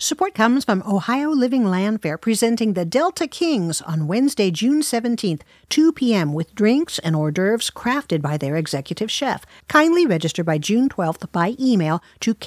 Support comes from Ohio Living Land Fair, presenting the Delta Kings on Wednesday, June 17th, 2 p.m. with drinks and hors d'oeuvres crafted by their executive chef. Kindly register by June 12th by email to